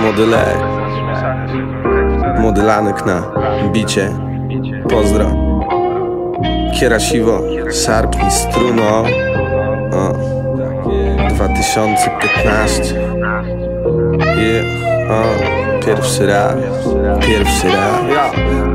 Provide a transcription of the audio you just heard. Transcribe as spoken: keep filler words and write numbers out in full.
Młody Lek, Młody Lanek na bicie. Pozdro. Kiera Siwo, szarpnij struno. O, dwa tysiące piętnaście. Yeah, o, pierwszy raz, pierwszy raz.